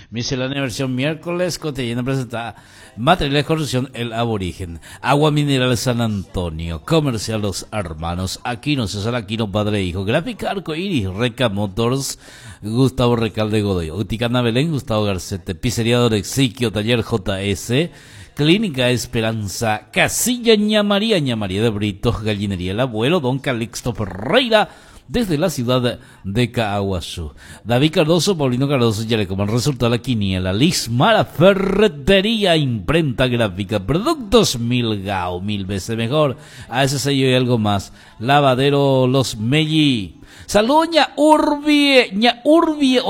Miscelánea versión miércoles, cotidiana presentada. Materiales de construcción, el aborigen. Agua mineral San Antonio. Comercial Los Hermanos. Aquino, César Aquino, padre e hijo. Gráfica Arcoiris, Reca Motors, Gustavo Recalde Godoy. Uticana Belén, Gustavo Garcete. Pizzería Dorexiquio, Taller JS. Clínica Esperanza. Casilla Ñamaría de Britos. Gallinería El Abuelo. Don Calixto Ferreira, desde la ciudad de Caaguazú. David Cardoso, Paulino Cardoso, ya le como el resultado de la quiniela. Lismara Ferretería, imprenta gráfica, productos Milgao, 1000 veces mejor. A ese sello y algo más. Lavadero Los Melli. Salud, ña Urbi,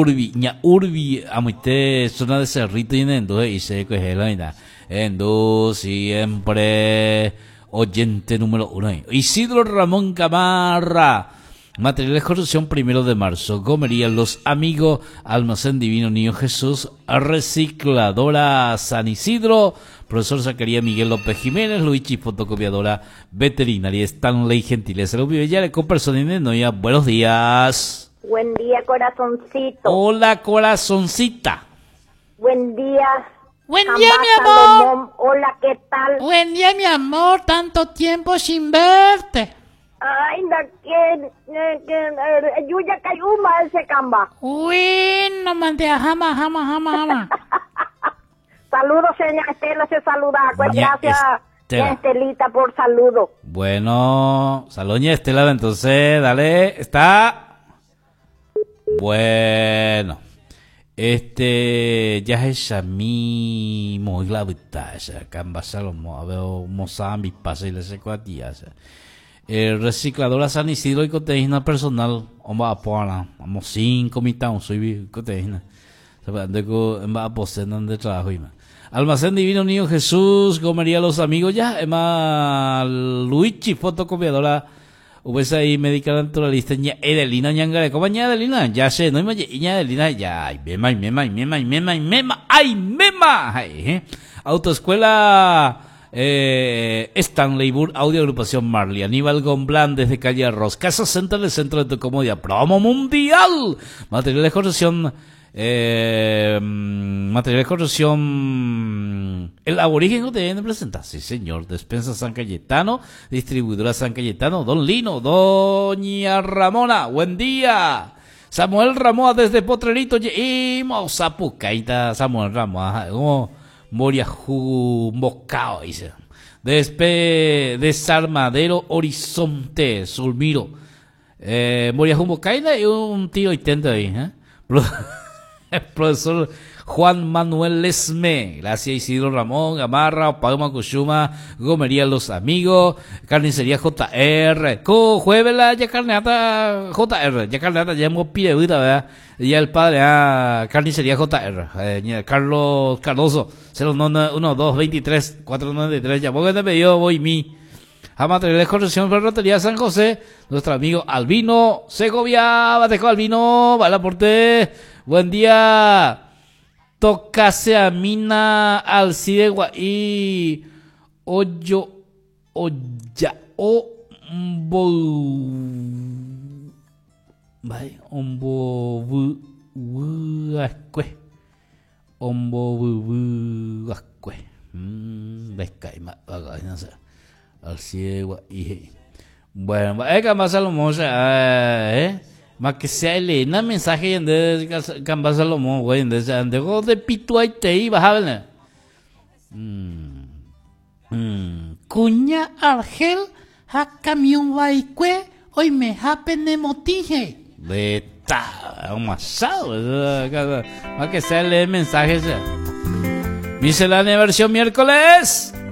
amite, zona de Cerrito y Endo, y se coge la vida. Endo, siempre oyente número 1. Isidro Ramón Camarra. Materiales de construcción, 1 de marzo. Gomería Los Amigos, Almacén Divino Niño Jesús, Recicladora San Isidro, Profesor Zacarías Miguel López Jiménez, Luigi Fotocopiadora Veterinaria Stanley Gentiles, Bellare con personas Noia. Buenos días. Buen día, corazoncito. Hola, corazoncita. Buen día. Buen día, mi amor. Salomón. Hola, ¿qué tal? Buen día, mi amor. Tanto tiempo sin verte. Ay, Yuya Cayuma ese camba. Uy, no mandé a jama. Saludos, señora Estela, se saluda. Pues gracias, Estelita, por saludo. Bueno, saludos, Estela, entonces, dale, está. Bueno, ya es a mí, muy la batalla, camba Salomón, a ver, Mozambique, pasa y le seco a ti, recicladora San Isidro y coteína personal, vamos 5 mitad, soy coteína. Va a poseer donde trabajo y más. Almacén Divino Niño Jesús, Gomería Los Amigos, ya, Emma Luigi, fotocopiadora, Ubesa y médica naturalista, ña Edelina Ñangare, ¿cómo ña Edelina? Ya sé, no hay ña Edelina, ya, ay, mema, Autoescuela, Stanley Burr, Audio Agrupación Marley, Aníbal Gomblán desde Calle Arroz, Casa Central del Centro de tu Comodidad, Promo Mundial, Materiales de construcción, el aborigen te presenta, sí señor, Despensa San Cayetano, Distribuidora San Cayetano, Don Lino, Doña Ramona, buen día. Samuel Ramón desde Potrerito, y Sapucaita, Samuel Ramón, como Moria Moscao, dice. Desarmadero Horizonte, Sulmiro, Moria Moscaina y un tío intento ahí, Profesor Juan Manuel Lesme, gracias Isidro Ramón, Gamarra, Palma Cushuma, Gomería Los Amigos, Carnicería JR, Juevela, ya carneata JR, ya hemos pedido, ¿verdad? Ya el padre, Carnicería JR, Carlos Cardoso, 09223-493, ya vos que te pedido, voy mi. A Materiales de Construcción Ferretería San José, nuestro amigo Albino Segovia, Bateco Albino, Balaporte, buen día. Tocase a Mina Alcide Guaí Oya Alcide Guaí. Bueno, hay que pasar los monjes, más que sea Elena mensaje de Camba Salomón, güey, de Pituaite y bajable. Cuña Argel, ha camión baikue, hoy me japene motije. Beta, un masado, más que sea el mensaje. Miscelánea versión miércoles.